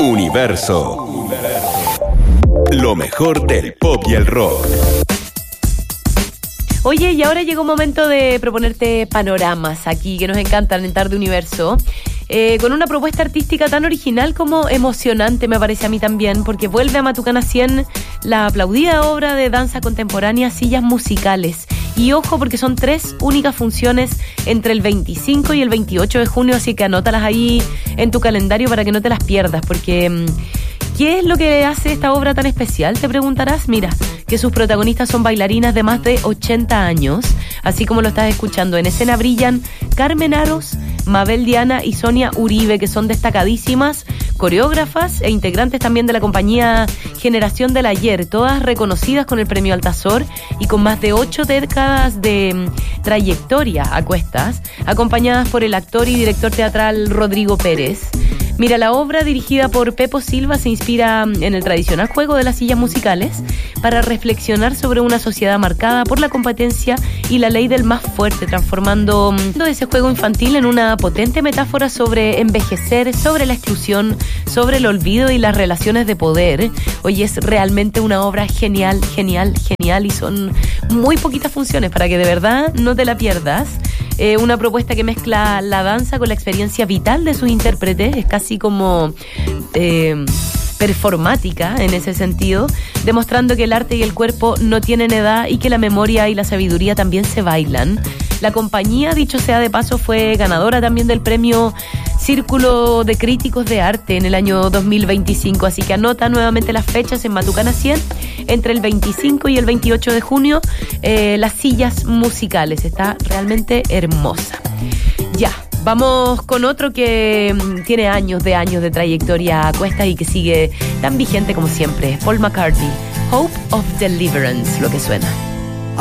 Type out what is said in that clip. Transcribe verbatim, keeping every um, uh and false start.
Universo. Lo mejor del pop y el rock. Oye, y ahora llegó un momento de proponerte panoramas aquí, que nos encantan en Tarde Universo. Eh, con una propuesta artística tan original como emocionante, me parece a mí también, porque vuelve a Matucana cien la aplaudida obra de danza contemporánea Sillas Musicales. Y ojo, porque son tres únicas funciones entre el veinticinco y el veintiocho de junio, así que anótalas ahí en tu calendario para que no te las pierdas, porque ¿qué es lo que hace esta obra tan especial? Te preguntarás. Mira, que sus protagonistas son bailarinas de más de ochenta años, así como lo estás escuchando. En escena brillan Carmen Aros, Mabel Diana y Sonia Uribe, que son destacadísimas coreógrafas e integrantes también de la compañía Generación del Ayer, todas reconocidas con el premio Altazor y con más de ocho décadas de mm, trayectoria a cuestas, acompañadas por el actor y director teatral Rodrigo Pérez. Mira, la obra dirigida por Pepo Silva se inspira en el tradicional juego de las sillas musicales para reflexionar sobre una sociedad marcada por la competencia y la ley del más fuerte, transformando ese juego infantil en una potente metáfora sobre envejecer, sobre la exclusión, sobre el olvido y las relaciones de poder. Oye, es realmente una obra genial, genial, genial, y son muy poquitas funciones para que de verdad no te la pierdas. Eh, una propuesta que mezcla la danza con la experiencia vital de sus intérpretes, es casi como eh, performática en ese sentido, demostrando que el arte y el cuerpo no tienen edad y que la memoria y la sabiduría también se bailan. La compañía, dicho sea de paso, fue ganadora también del premio Círculo de Críticos de Arte en el año dos mil veinticinco, así que anota nuevamente las fechas en Matucana cien, entre el veinticinco y el veintiocho de junio, eh, las sillas musicales, está realmente hermosa. Ya, vamos con otro que mm, tiene años de años de trayectoria a cuestas y que sigue tan vigente como siempre, Paul McCartney, Hope of Deliverance, lo que suena.